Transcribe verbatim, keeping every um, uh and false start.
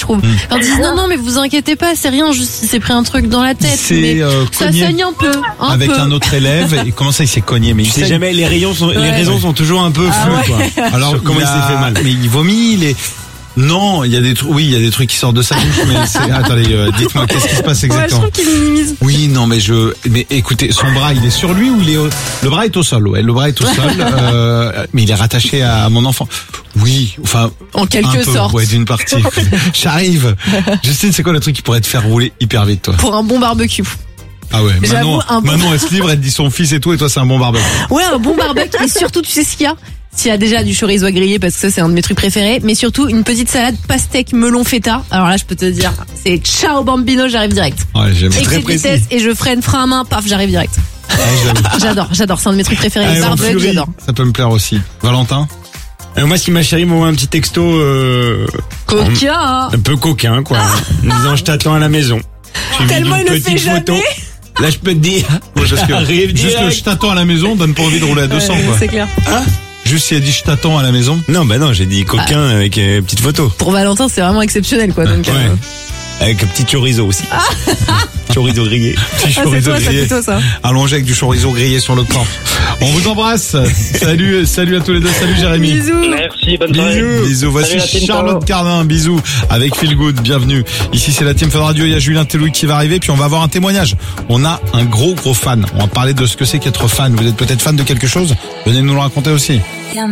je trouve. Mmh. Quand ils disent non, non, mais vous inquiétez pas, c'est rien, juste il s'est pris un truc dans la tête. C'est, mais euh, ça cogné saigne un peu. Un avec peu. un autre élève. Et comment ça, il s'est cogné? Mais Tu il sais saigne. jamais, les rayons sont, les Ouais. raisons sont toujours un peu Ah floues, ouais. quoi. Alors, Sur comment il a- s'est fait mal. Mais il vomit, il est... Non, il y a des trucs, oui, il y a des trucs qui sortent de sa bouche, mais c'est, attendez, euh, dites-moi, qu'est-ce qui se passe Ouais, je exactement? trouve qu'il minimise. Oui, non, mais je, mais écoutez, son bras, il est sur lui ou il est au... Le bras est au sol, ouais, le bras est au sol, euh, mais il est rattaché à mon enfant. Oui, enfin. En quelque un peu, sorte. ouais, d'une partie. J'arrive. Justine, c'est quoi le truc qui pourrait te faire rouler hyper vite, toi? Pour un bon barbecue. Ah ouais, J'avoue, Manon, un bon- Manon, elle se libre, elle dit son fils et tout, et toi, c'est un bon barbecue. Ouais, un bon barbecue. Et surtout, tu sais ce qu'il y a? S'il y a déjà du chorizo à griller, parce que ça, c'est un de mes trucs préférés. Mais surtout, une petite salade pastèque melon feta. Alors là, je peux te dire, c'est ciao bambino, j'arrive direct. Ouais, j'aime. Excès de précis. vitesse et je freine frein à main, paf, j'arrive direct. Ouais, j'aime. J'adore, j'adore, c'est un de mes trucs préférés. Allez, Le en barbecue, furie, j'adore. ça peut me plaire aussi. Valentin? Euh, moi, si ma chérie m'envoie un petit texto, euh, Coca. un peu coquin, quoi. Me disant, je t'attends à la maison. Suivi Tellement d'une il le petite fait photo. jamais. Là, je peux te dire. Ouais, parce que, J'arrive juste direct. le je t'attends à la maison donne pas envie de rouler à deux cents, Ouais, quoi. c'est clair. Juste si elle dit je t'attends à la maison. Non, bah non, j'ai dit coquin avec euh, petite photo. Pour Valentin, c'est vraiment exceptionnel, quoi. Donc, Ouais. euh, Avec un petit chorizo aussi. chorizo grillé. Petit ah, c'est chorizo toi, ça, grillé. c'est toi, ça. Allongé avec du chorizo grillé sur le corps. On vous embrasse. Salut, salut à tous les deux. Salut Jérémy. Bisous. Merci, bonne soirée. Bisous. Bisous. Voici Salut la team, Charlotte ciao. Cardin. Bisous. Avec Feel Good. Bienvenue. Ici, c'est la Team Fun Radio. Il y a Julien Telouï qui va arriver. Puis on va avoir un témoignage. On a un gros, gros fan. On va parler de ce que c'est qu'être fan. Vous êtes peut-être fan de quelque chose? Venez nous le raconter aussi.